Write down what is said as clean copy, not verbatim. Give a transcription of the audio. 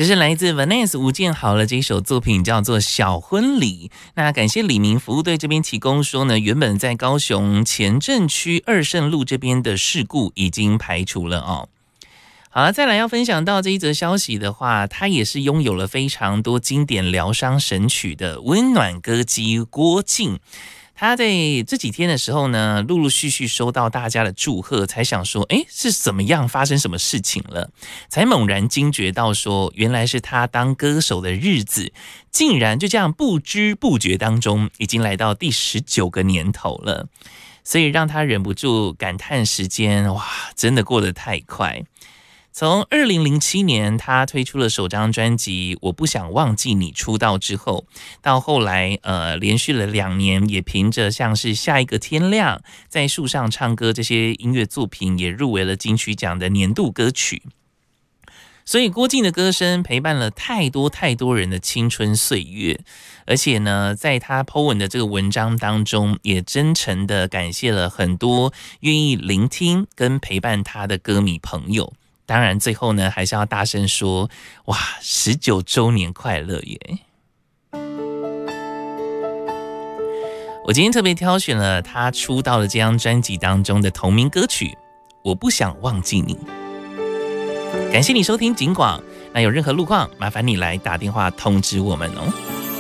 这是来自 Vanessa 吴建豪的这一首作品，叫做《小婚礼》。那感谢李明服务队这边提供说呢，原本在高雄前镇区二圣路这边的事故已经排除了哦。好了，再来要分享到这一则消息的话，它也是拥有了非常多经典疗伤神曲的温暖歌姬郭静。他在这几天的时候呢，陆陆续续收到大家的祝贺，才想说，是怎么样发生什么事情了？才猛然惊觉到说，原来是他当歌手的日子，竟然就这样不知不觉当中，已经来到第19个年头了。所以让他忍不住感叹时间，哇，真的过得太快。从2007年他推出了首张专辑《我不想忘记你》出道之后，到后来连续了2年，也凭着像是下一个天亮、在树上唱歌这些音乐作品，也入围了金曲奖的年度歌曲。所以郭静的歌声陪伴了太多人的青春岁月，而且呢，在他 po 文的这个文章当中，也真诚的感谢了很多愿意聆听跟陪伴他的歌迷朋友。当然最后呢，还是要大声说，哇，19周年快乐耶！我今天特别挑选了他出道的这张专辑当中的同名歌曲《我不想忘记你》。感谢你收听警广，那有任何路况，麻烦你来打电话通知我们哦。